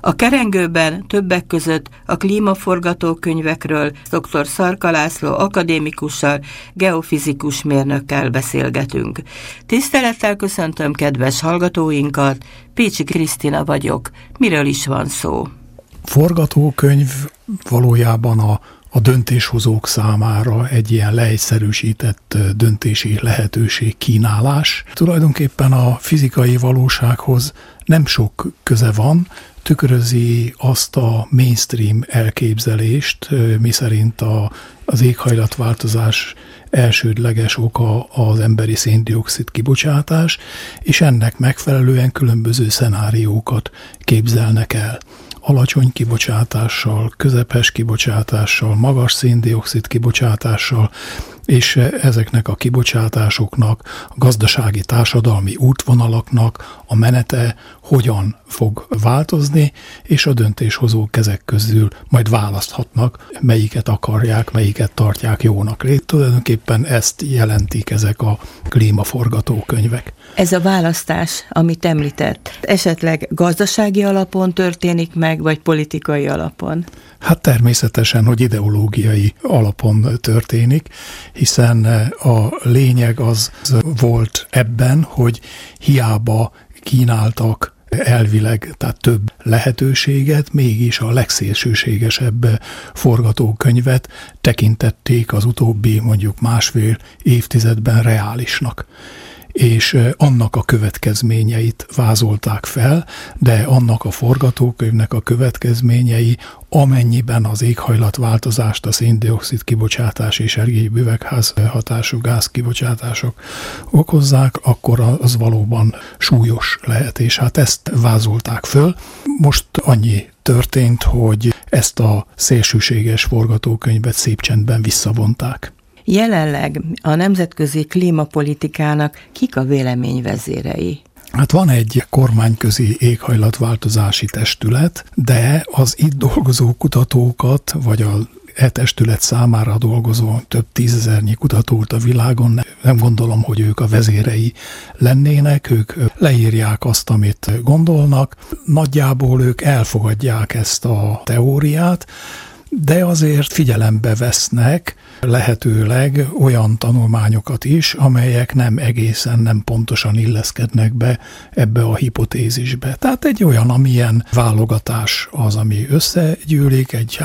A kerengőben többek között a klímaforgatókönyvekről dr. Szarka László akadémikussal, geofizikus mérnökkel beszélgetünk. Tisztelettel köszöntöm kedves hallgatóinkat, Pécsi Krisztina vagyok. Miről is van szó? Forgatókönyv valójában a döntéshozók számára egy ilyen leegyszerűsített döntési lehetőség kínálás. Tulajdonképpen a fizikai valósághoz nem sok köze van, tükrözi azt a mainstream elképzelést, miszerint az éghajlatváltozás elsődleges oka az emberi szén-dioxid kibocsátás, és ennek megfelelően különböző szenáriókat képzelnek el. Alacsony kibocsátással, közepes kibocsátással, magas szén-dioxid kibocsátással, és ezeknek a kibocsátásoknak, a gazdasági társadalmi útvonalaknak a menete hogyan fog változni, és a döntéshozók ezek közül majd választhatnak, melyiket akarják, melyiket tartják jónak. Tulajdonképpen ezt jelentik ezek a klímaforgatókönyvek. Ez a választás, amit említett, esetleg gazdasági alapon történik meg, vagy politikai alapon? Hát természetesen, hogy ideológiai alapon történik, hiszen a lényeg az volt ebben, hogy hiába kínáltak elvileg, tehát több lehetőséget, mégis a legszélsőségesebb forgatókönyvet tekintették az utóbbi mondjuk másfél évtizedben reálisnak. És annak a következményeit vázolták fel, de annak a forgatókönyvnek a következményei, amennyiben az éghajlatváltozást, a szén-dioxid kibocsátás és egyéb üvegházhatású gázkibocsátások okozzák, akkor az valóban súlyos lehet, és hát ezt vázolták föl. Most annyi történt, hogy ezt a szélsőséges forgatókönyvet szép csendben visszavonták. Jelenleg a nemzetközi klímapolitikának kik a véleményvezérei? Hát van egy kormányközi éghajlatváltozási testület, de az itt dolgozó kutatókat, vagy a testület számára dolgozó több tízezernyi kutatót a világon nem gondolom, hogy ők a vezérei lennének, ők leírják azt, amit gondolnak. Nagyjából ők elfogadják ezt a teóriát, de azért figyelembe vesznek lehetőleg olyan tanulmányokat is, amelyek nem egészen, nem pontosan illeszkednek be ebbe a hipotézisbe. Tehát egy olyan, amilyen válogatás az, ami összegyűlik, egy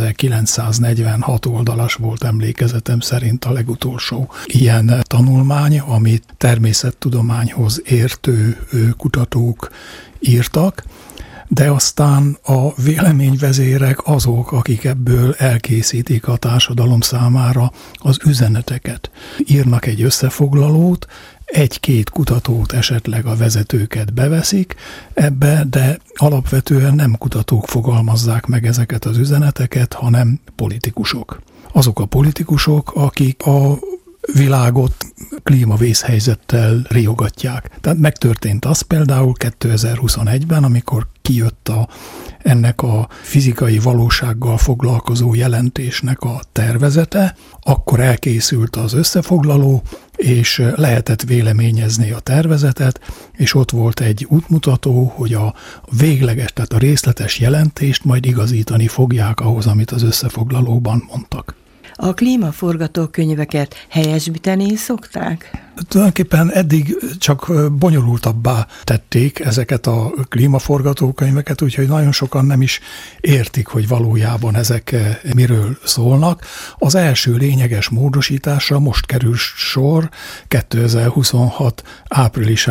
3946 oldalas volt emlékezetem szerint a legutolsó ilyen tanulmány, amit természettudományhoz értő kutatók írtak, de aztán a véleményvezérek azok, akik ebből elkészítik a társadalom számára az üzeneteket. Írnak egy összefoglalót, egy-két kutatót, esetleg a vezetőket beveszik ebbe, de alapvetően nem kutatók fogalmazzák meg ezeket az üzeneteket, hanem politikusok. Azok a politikusok, akik a világot klímavészhelyzettel riogatják. Tehát megtörtént az például 2021-ben, amikor kijött ennek a fizikai valósággal foglalkozó jelentésnek a tervezete, akkor elkészült az összefoglaló, és lehetett véleményezni a tervezetet, és ott volt egy útmutató, hogy a végleges, tehát a részletes jelentést majd igazítani fogják ahhoz, amit az összefoglalóban mondtak. A klímaforgatókönyveket helyesbíteni szokták? Tulajdonképpen eddig csak bonyolultabbá tették ezeket a klímaforgatókönyveket, úgyhogy nagyon sokan nem is értik, hogy valójában ezek miről szólnak. Az első lényeges módosításra most kerül sor 2026 áprilisában.